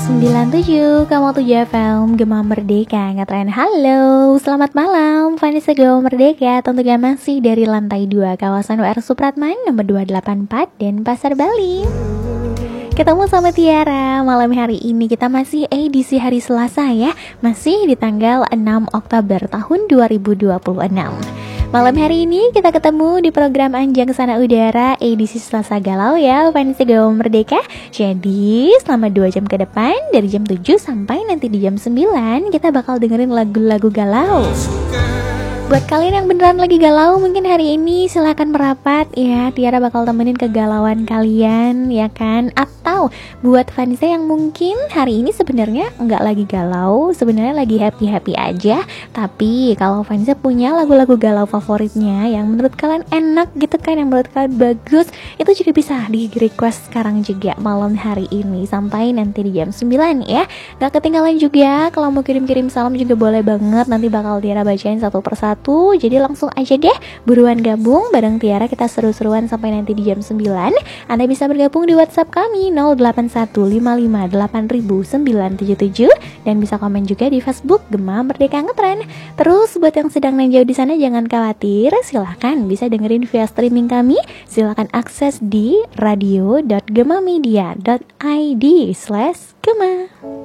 97,7 FM Gema Merdeka Ngetren. Halo, selamat malam Vanessa Gema Merdeka. Tentunya masih dari lantai 2 kawasan WR Supratman nomor 284 dan Pasar Bali. Ketemu sama Tiara. Malam hari ini kita masih edisi hari Selasa ya. Masih di tanggal 6 Oktober tahun 2026. Malam hari ini kita ketemu di program Anjang Sana Udara edisi Selasa Galau ya Vanessa Gema Merdeka. Jadi selama 2 jam ke depan dari jam 7 sampai nanti di jam 9 kita bakal dengerin lagu-lagu galau. Buat kalian yang beneran lagi galau mungkin hari ini silahkan merapat ya. Tiara bakal temenin kegalauan kalian ya kan. Atau buat Vanessa yang mungkin hari ini sebenarnya nggak lagi galau, sebenarnya lagi happy-happy aja. Tapi kalau Vanessa punya lagu-lagu galau favoritnya yang menurut kalian enak gitu kan, yang menurut kalian bagus, itu juga bisa di request sekarang juga malam hari ini sampai nanti di jam 9 ya. Gak ketinggalan juga kalau mau kirim-kirim salam juga boleh banget. Nanti bakal Tiara bacain satu persatu. Jadi langsung aja deh buruan gabung bareng Tiara, kita seru-seruan sampai nanti di jam 9. Anda bisa bergabung di WhatsApp kami 0815580977 dan bisa komen juga di Facebook Gema Merdeka Ngetren. Terus buat yang sedang nanjau di sana jangan khawatir, silahkan bisa dengerin via streaming kami. Silahkan akses di radio.gemamedia.id/Gema.